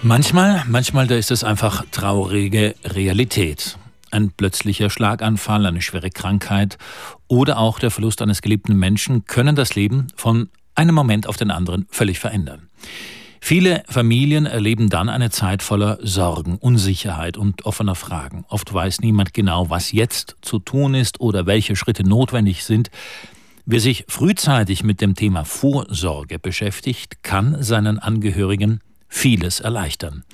Manchmal, da ist es einfach traurige Realität. Ein plötzlicher Schlaganfall, eine schwere Krankheit oder auch der Verlust eines geliebten Menschen können das Leben von einem Moment auf den anderen völlig verändern. Viele Familien erleben dann eine Zeit voller Sorgen, Unsicherheit und offener Fragen. Oft weiß niemand genau, was jetzt zu tun ist oder welche Schritte notwendig sind. Wer sich frühzeitig mit dem Thema Vorsorge beschäftigt, kann seinen Angehörigen vieles erleichtern.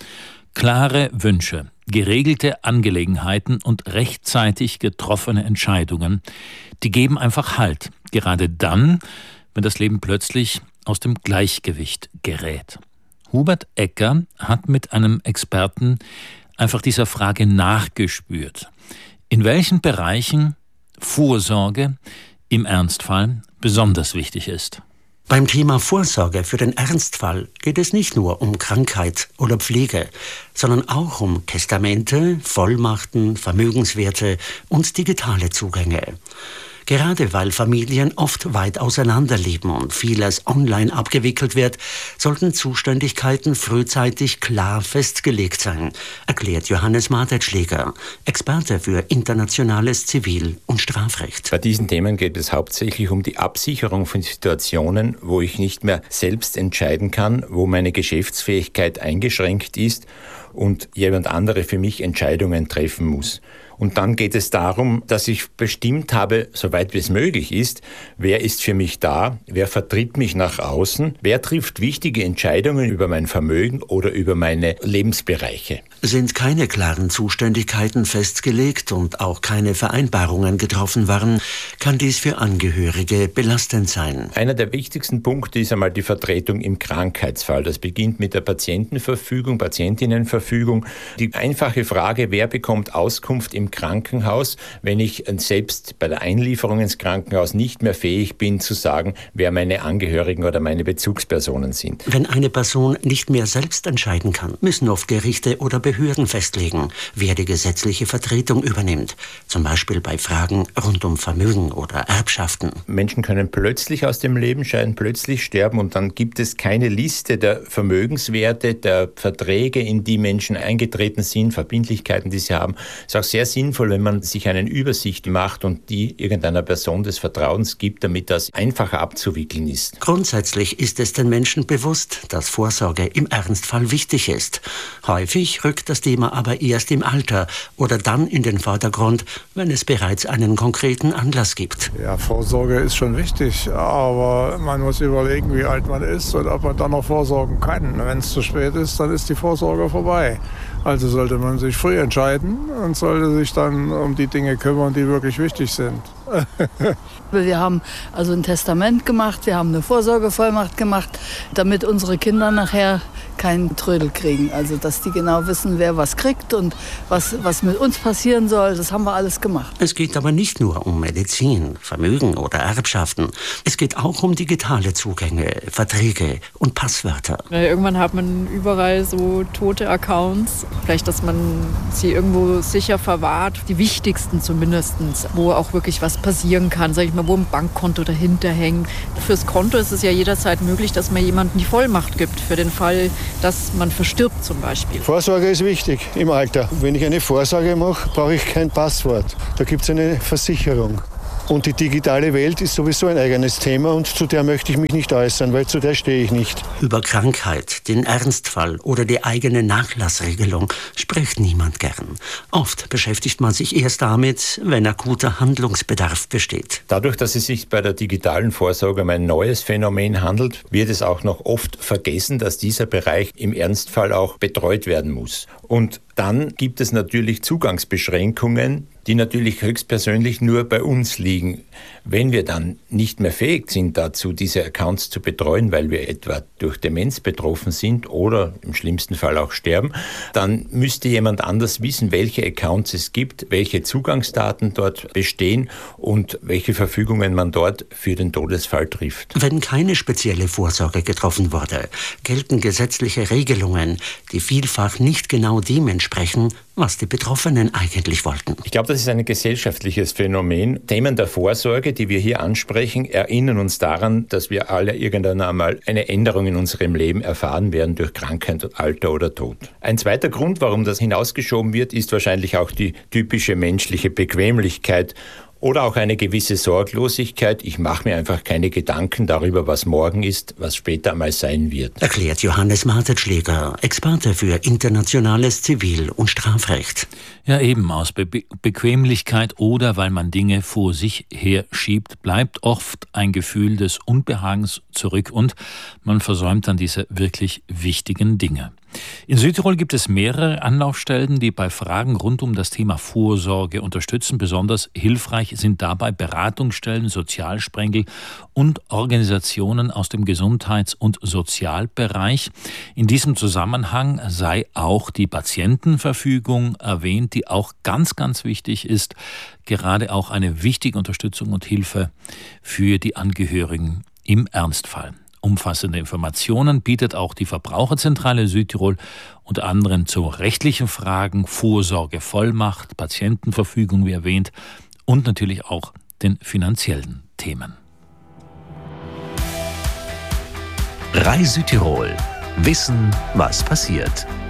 Klare Wünsche, geregelte Angelegenheiten und rechtzeitig getroffene Entscheidungen, die geben einfach Halt. Gerade dann, wenn das Leben plötzlich aus dem Gleichgewicht gerät. Hubert Ecker hat mit einem Experten einfach dieser Frage nachgespürt. In welchen Bereichen Vorsorge im Ernstfall besonders wichtig ist. Beim Thema Vorsorge für den Ernstfall geht es nicht nur um Krankheit oder Pflege, sondern auch um Testamente, Vollmachten, Vermögenswerte und digitale Zugänge. Gerade weil Familien oft weit auseinander leben und vieles online abgewickelt wird, sollten Zuständigkeiten frühzeitig klar festgelegt sein, erklärt Johannes Martetschläger, Experte für internationales Zivil- und Strafrecht. Bei diesen Themen geht es hauptsächlich um die Absicherung von Situationen, wo ich nicht mehr selbst entscheiden kann, wo meine Geschäftsfähigkeit eingeschränkt ist und jemand andere für mich Entscheidungen treffen muss. Und dann geht es darum, dass ich bestimmt habe, soweit wie es möglich ist, wer ist für mich da, wer vertritt mich nach außen, wer trifft wichtige Entscheidungen über mein Vermögen oder über meine Lebensbereiche. Sind keine klaren Zuständigkeiten festgelegt und auch keine Vereinbarungen getroffen waren, kann dies für Angehörige belastend sein. Einer der wichtigsten Punkte ist einmal die Vertretung im Krankheitsfall. Das beginnt mit der Patientenverfügung, Patientinnenverfügung. Die einfache Frage, wer bekommt Auskunft im Krankenhaus, wenn ich selbst bei der Einlieferung ins Krankenhaus nicht mehr fähig bin zu sagen, wer meine Angehörigen oder meine Bezugspersonen sind. Wenn eine Person nicht mehr selbst entscheiden kann, müssen oft Gerichte oder Behörden festlegen, wer die gesetzliche Vertretung übernimmt. Zum Beispiel bei Fragen rund um Vermögen oder Erbschaften. Menschen können plötzlich aus dem Leben scheiden, plötzlich sterben und dann gibt es keine Liste der Vermögenswerte, der Verträge, in die Menschen eingetreten sind, Verbindlichkeiten, die sie haben. Es ist auch sehr sinnvoll, wenn man sich eine Übersicht macht und die irgendeiner Person des Vertrauens gibt, damit das einfacher abzuwickeln ist. Grundsätzlich ist es den Menschen bewusst, dass Vorsorge im Ernstfall wichtig ist. Häufig rückt das Thema aber erst im Alter oder dann in den Vordergrund, wenn es bereits einen konkreten Anlass gibt. Ja, Vorsorge ist schon wichtig, aber man muss überlegen, wie alt man ist und ob man dann noch vorsorgen kann. Wenn es zu spät ist, dann ist die Vorsorge vorbei. Also sollte man sich früh entscheiden und sollte sich dann um die Dinge kümmern, die wirklich wichtig sind. Wir haben also ein Testament gemacht, wir haben eine Vorsorgevollmacht gemacht, damit unsere Kinder nachher keinen Trödel kriegen. Also dass die genau wissen, wer was kriegt und was mit uns passieren soll, das haben wir alles gemacht. Es geht aber nicht nur um Medizin, Vermögen oder Erbschaften. Es geht auch um digitale Zugänge, Verträge und Passwörter. Irgendwann hat man überall so tote Accounts. Vielleicht, dass man sie irgendwo sicher verwahrt, die wichtigsten zumindest, wo auch wirklich was passieren kann, sag ich mal, wo ein Bankkonto dahinter hängt. Fürs Konto ist es ja jederzeit möglich, dass man jemandem die Vollmacht gibt, für den Fall, dass man verstirbt zum Beispiel. Vorsorge ist wichtig im Alter. Wenn ich eine Vorsorge mache, brauche ich kein Passwort. Da gibt es eine Versicherung. Und die digitale Welt ist sowieso ein eigenes Thema und zu der möchte ich mich nicht äußern, weil zu der stehe ich nicht. Über Krankheit, den Ernstfall oder die eigene Nachlassregelung spricht niemand gern. Oft beschäftigt man sich erst damit, wenn akuter Handlungsbedarf besteht. Dadurch, dass es sich bei der digitalen Vorsorge um ein neues Phänomen handelt, wird es auch noch oft vergessen, dass dieser Bereich im Ernstfall auch betreut werden muss. Und dann gibt es natürlich Zugangsbeschränkungen, die natürlich höchstpersönlich nur bei uns liegen. Wenn wir dann nicht mehr fähig sind dazu, diese Accounts zu betreuen, weil wir etwa durch Demenz betroffen sind oder im schlimmsten Fall auch sterben, dann müsste jemand anders wissen, welche Accounts es gibt, welche Zugangsdaten dort bestehen und welche Verfügungen man dort für den Todesfall trifft. Wenn keine spezielle Vorsorge getroffen wurde, gelten gesetzliche Regelungen, die vielfach nicht genau dem entsprechen, sprechen, was die Betroffenen eigentlich wollten. Ich glaube, das ist ein gesellschaftliches Phänomen. Themen der Vorsorge, die wir hier ansprechen, erinnern uns daran, dass wir alle irgendwann einmal eine Änderung in unserem Leben erfahren werden durch Krankheit, Alter oder Tod. Ein zweiter Grund, warum das hinausgeschoben wird, ist wahrscheinlich auch die typische menschliche Bequemlichkeit oder auch eine gewisse Sorglosigkeit. Ich mache mir einfach keine Gedanken darüber, was morgen ist, was später einmal sein wird. Erklärt Johannes Martetschläger, Experte für internationales Zivil- und Strafrecht. Ja, eben aus Bequemlichkeit oder weil man Dinge vor sich her schiebt, bleibt oft ein Gefühl des Unbehagens zurück und man versäumt dann diese wirklich wichtigen Dinge. In Südtirol gibt es mehrere Anlaufstellen, die bei Fragen rund um das Thema Vorsorge unterstützen. Besonders hilfreich sind dabei Beratungsstellen, Sozialsprengel und Organisationen aus dem Gesundheits- und Sozialbereich. In diesem Zusammenhang sei auch die Patientenverfügung erwähnt, die auch ganz, ganz wichtig ist. Gerade auch eine wichtige Unterstützung und Hilfe für die Angehörigen im Ernstfall. Umfassende Informationen bietet auch die Verbraucherzentrale Südtirol unter anderem zu rechtlichen Fragen, Vorsorgevollmacht, Patientenverfügung wie erwähnt und natürlich auch den finanziellen Themen. RAI Südtirol. Wissen, was passiert.